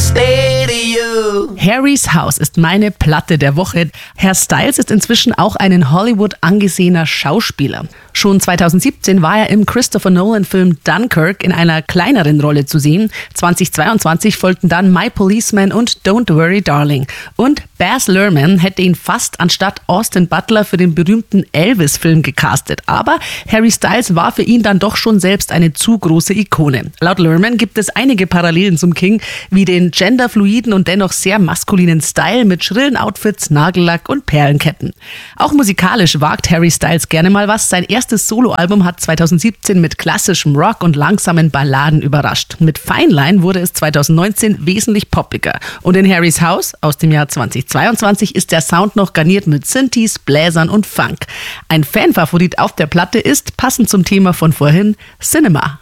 stay to you. Harry's House ist meine Platte der Woche. Herr Styles ist inzwischen auch ein in Hollywood angesehener Schauspieler. Schon 2017 war er im Christopher Nolan-Film Dunkirk in einer kleineren Rolle zu sehen. 2022 folgten dann My Policeman und Don't Worry Darling. Und Baz Luhrmann hätte ihn fast anstatt Austin Butler für den berühmten Elvis-Film gecastet. Aber Harry Styles war für ihn dann doch schon selbst eine zu große Ikone. Laut Luhrmann gibt es einige Parallelen zum King, wie den genderfluiden und dennoch sehr maskulinen Style mit schrillen Outfits, Nagellack und Perlenketten. Auch musikalisch wagt Harry Styles gerne mal was. Sein erstes Soloalbum hat 2017 mit klassischem Rock und langsamen Balladen überrascht. Mit Fine Line wurde es 2019 wesentlich poppiger. Und in Harry's House aus dem Jahr 2022 ist der Sound noch garniert mit Synthes, Bläsern und Funk. Ein Fanfavorit auf der Platte ist, passend zum Thema von vorhin, Cinema.